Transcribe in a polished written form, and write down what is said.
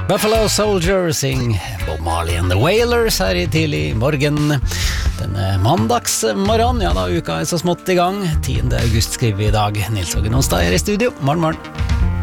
Buffalo Soldier sing Bob Marley and the Wailers her i tidlig morgen. Denne mandagsmorgen, ja da uka så smått i gang. 10. august skriver vi i dag. Nils Åge Nonstad i studio. Morgen.